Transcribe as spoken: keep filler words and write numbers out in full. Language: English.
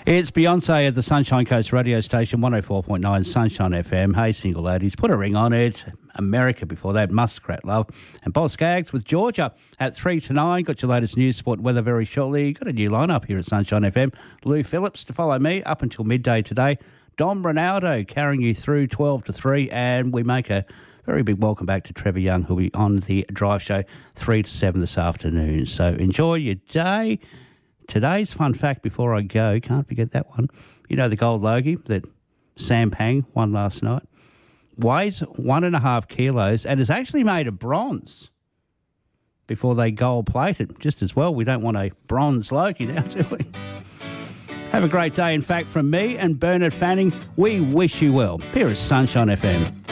It's Beyonce at the Sunshine Coast radio station, one oh four point nine Sunshine F M. Hey, single ladies, put a ring on it. America before that, Muskrat Love. And Boz Skaggs with Georgia at three to nine. Got your latest news, sport and weather very shortly. Got a new lineup here at Sunshine F M. Lou Phillips to follow me up until midday today. Dom Ronaldo carrying you through twelve to three. And we make a very big welcome back to Trevor Young, who'll be on the drive show three to seven this afternoon. So enjoy your day. Today's fun fact before I go, can't forget that one. You know the gold Logie that Sam Pang won last night? Weighs one and a half kilos and is actually made of bronze before they gold plate it. Just as well, we don't want a bronze Logie now, do we? Have a great day. In fact, from me and Bernard Fanning, we wish you well. Here is Sunshine F M.